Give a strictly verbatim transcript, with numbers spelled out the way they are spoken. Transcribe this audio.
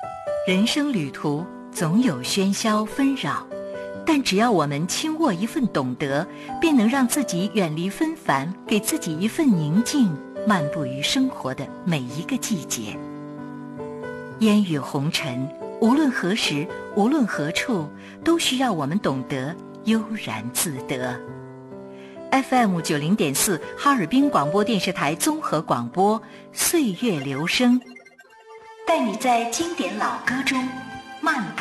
人生旅途总有喧嚣纷扰，但只要我们轻握一份懂得，便能让自己远离纷繁，给自己一份宁静，漫步于生活的每一个季节。烟雨红尘，无论何时，无论何处，都需要我们懂得悠然自得。F M 九零点四哈尔滨广播电视台综合广播，岁月留声，带你在经典老歌中漫步